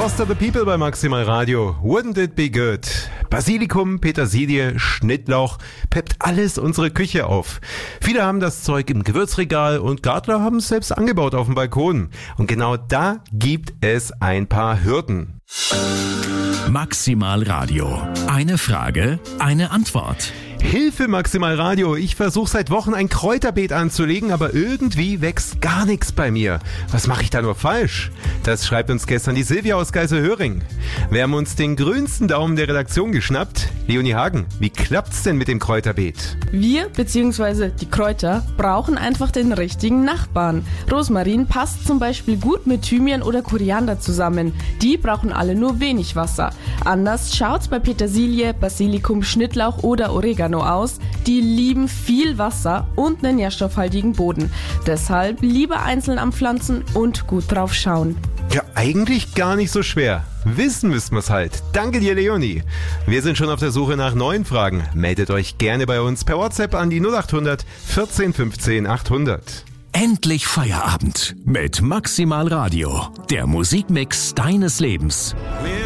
Foster the People bei Maximal Radio. Wouldn't it be good? Basilikum, Petersilie, Schnittlauch, peppt alles unsere Küche auf. Viele haben das Zeug im Gewürzregal und Gartler haben es selbst angebaut auf dem Balkon. Und genau da gibt es ein paar Hürden. Maximal Radio. Eine Frage, eine Antwort. Hilfe Maximal Radio, ich versuche seit Wochen ein Kräuterbeet anzulegen, aber irgendwie wächst gar nichts bei mir. Was mache ich da nur falsch? Das schreibt uns gestern die Silvia aus Geiselhöring. Wir haben uns den grünsten Daumen der Redaktion geschnappt. Leonie Hagen, wie klappt's denn mit dem Kräuterbeet? Wir bzw. die Kräuter brauchen einfach den richtigen Nachbarn. Rosmarin passt zum Beispiel gut mit Thymian oder Koriander zusammen. Die brauchen alle nur wenig Wasser. Anders schaut's bei Petersilie, Basilikum, Schnittlauch oder Oregano aus. Die lieben viel Wasser und einen nährstoffhaltigen Boden. Deshalb lieber einzeln anpflanzen und gut drauf schauen. Ja, eigentlich gar nicht so schwer. Wissen müssen wir's halt. Danke dir, Leonie. Wir sind schon auf der Suche nach neuen Fragen. Meldet euch gerne bei uns per WhatsApp an die 0800 14 15 800. Endlich Feierabend mit Maximal Radio. Der Musikmix deines Lebens. We're